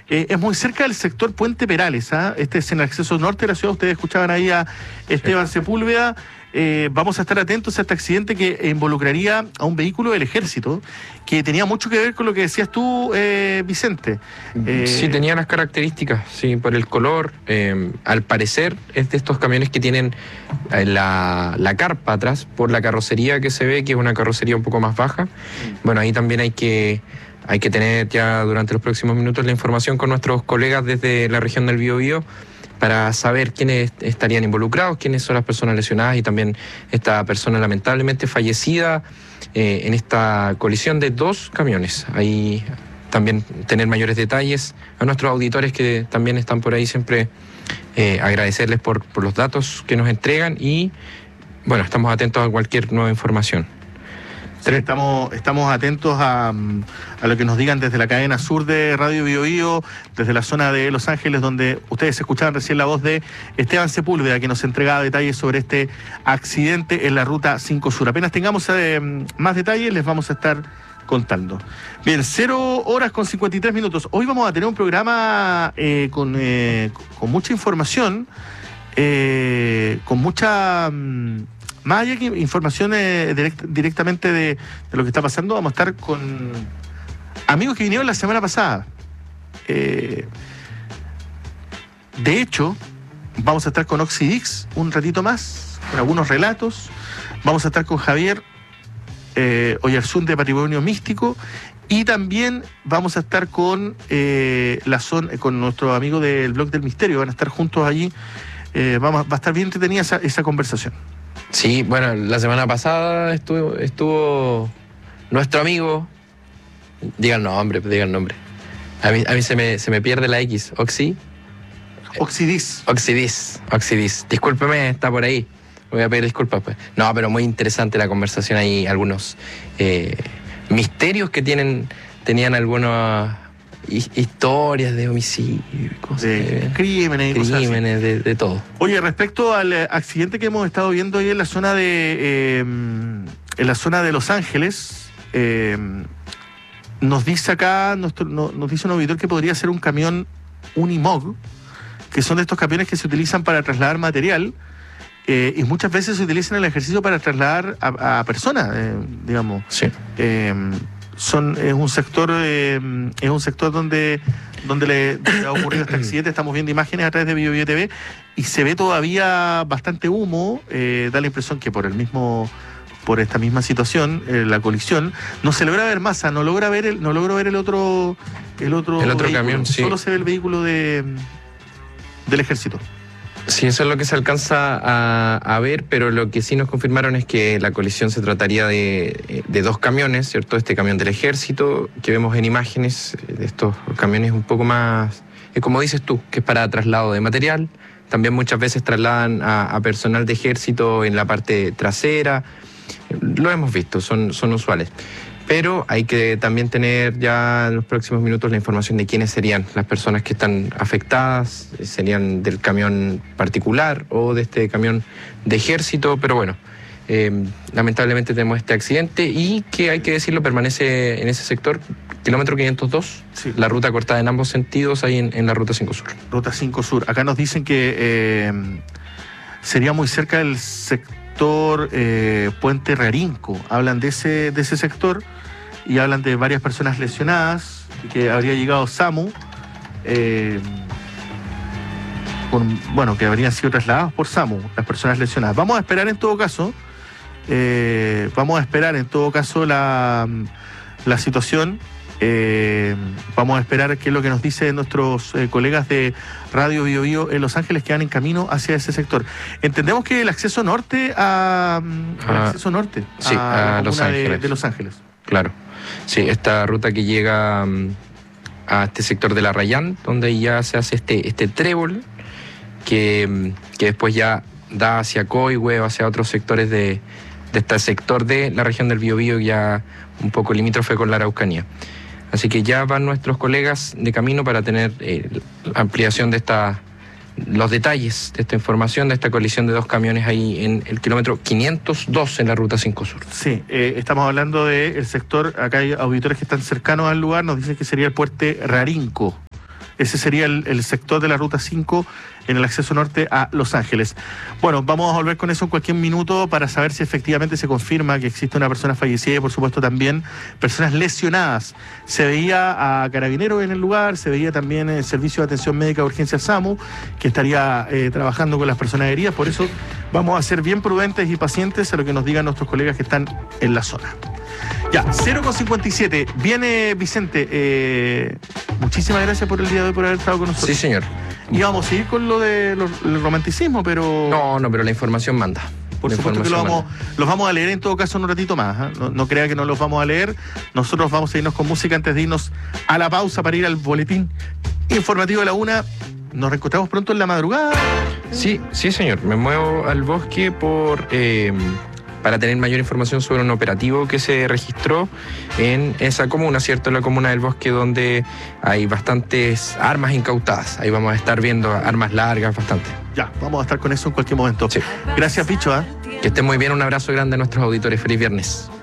es muy cerca del sector Puente Perales, ¿ah? Este es en el acceso norte de la ciudad. Ustedes escuchaban ahí a Esteban Sepúlveda. Vamos a estar atentos a este accidente que involucraría a un vehículo del ejército, que tenía mucho que ver con lo que decías tú, Vicente. Sí, tenía las características, sí, por el color. Al parecer es de estos camiones que tienen la carpa atrás, por la carrocería que se ve, que es una carrocería un poco más baja. Bueno, ahí también hay que tener ya durante los próximos minutos la información con nuestros colegas desde la región del Biobío, para saber quiénes estarían involucrados, quiénes son las personas lesionadas y también esta persona lamentablemente fallecida en esta colisión de 2 camiones. Ahí también tener mayores detalles. A nuestros auditores que también están por ahí, siempre agradecerles por los datos que nos entregan y bueno, estamos atentos a cualquier nueva información. Sí, estamos atentos a lo que nos digan desde la cadena sur de Radio Biobío, desde la zona de Los Ángeles, donde ustedes escuchaban recién la voz de Esteban Sepúlveda, que nos entregaba detalles sobre este accidente en la Ruta 5 Sur. Apenas tengamos más detalles, les vamos a estar contando. Bien, 0:53. Hoy vamos a tener un programa con mucha información, con mucha... Más allá que información directamente de lo que está pasando, vamos a estar con amigos que vinieron la semana pasada. De hecho, vamos a estar con Oxidix un ratito más, con algunos relatos. Vamos a estar con Javier Oyarzún de Patrimonio Místico. Y también vamos a estar con con nuestro amigo del Blog del Misterio. Van a estar juntos allí. Va a estar bien entretenida esa conversación. Sí, bueno, la semana pasada estuvo nuestro amigo, digan nombre. A mí se me pierde la X, Oxidis. Discúlpeme, está por ahí. Voy a pedir disculpas, pues. No, pero muy interesante la conversación ahí, algunos misterios que tenían algunas historias de homicidio, de crímenes, de todo. Oye, respecto al accidente que hemos estado viendo ahí en la zona de Los Ángeles, nos dice acá nos dice un auditor que podría ser un camión Unimog, que son de estos camiones que se utilizan para trasladar material, y muchas veces se utilizan en el ejercicio para trasladar a personas, digamos. Sí. Es un sector donde le ha ocurrido este accidente. Estamos viendo imágenes a través de Biobío TV y se ve todavía bastante humo. Da la impresión que por esta misma situación, la colisión, no se logra ver masa, no logro ver el otro camión, sí. Solo se ve el vehículo del ejército. Sí, eso es lo que se alcanza a ver, pero lo que sí nos confirmaron es que la colisión se trataría de 2 camiones, ¿cierto? Este camión del ejército, que vemos en imágenes, de estos camiones un poco más, como dices tú, que es para traslado de material. También muchas veces trasladan a personal de ejército en la parte trasera. Lo hemos visto, son usuales. Pero hay que también tener ya en los próximos minutos la información de quiénes serían las personas que están afectadas, serían del camión particular o de este camión de ejército, pero bueno, lamentablemente tenemos este accidente y que hay que decirlo, permanece en ese sector, kilómetro 502, sí. La ruta cortada en ambos sentidos ahí en la Ruta 5 Sur. Ruta 5 Sur, acá nos dicen que sería muy cerca del sector Puente Rarinco, hablan de ese sector. Y hablan de varias personas lesionadas, que habría llegado SAMU, que habrían sido trasladados por SAMU, las personas lesionadas. Vamos a esperar en todo caso la situación. Vamos a esperar qué es lo que nos dicen nuestros colegas de Radio Biobío en Los Ángeles, que van en camino hacia ese sector. Entendemos que el acceso norte a Los Ángeles. De Los Ángeles. Claro. Sí, esta ruta que llega a este sector de la Rayán, donde ya se hace este trébol, que después ya da hacia Coihue o hacia otros sectores de este sector de la región del Biobío, ya un poco limítrofe con la Araucanía. Así que ya van nuestros colegas de camino para tener ampliación de los detalles de esta información, de esta colisión de 2 camiones ahí en el kilómetro 502 en la Ruta 5 Sur. Sí, estamos hablando del sector, acá hay auditores que están cercanos al lugar, nos dicen que sería el Puente Rarinco, Ese sería el sector de la Ruta 5 en el acceso norte a Los Ángeles. Bueno, vamos a volver con eso en cualquier minuto para saber si efectivamente se confirma que existe una persona fallecida y por supuesto también personas lesionadas. Se veía a carabineros en el lugar, se veía también el Servicio de Atención Médica de Urgencia SAMU, que estaría trabajando con las personas heridas. Por eso vamos a ser bien prudentes y pacientes a lo que nos digan nuestros colegas que están en la zona. Ya, 0,57. Viene Vicente. Muchísimas gracias por el día de hoy, por haber estado con nosotros. Sí, señor. Y vamos a seguir con lo del romanticismo, pero... No, pero la información manda. Por supuesto que los vamos a leer en todo caso en un ratito más. ¿Eh? No crea que no los vamos a leer. Nosotros vamos a irnos con música antes de irnos a la pausa para ir al boletín informativo de la 1. Nos reencontramos pronto en la madrugada. Sí, señor. Me muevo al bosque para tener mayor información sobre un operativo que se registró en esa comuna, ¿cierto? En la comuna del Bosque, donde hay bastantes armas incautadas. Ahí vamos a estar viendo armas largas, bastante. Ya, vamos a estar con eso en cualquier momento. Sí. Gracias, Bicho. Que estén muy bien, un abrazo grande a nuestros auditores. Feliz viernes.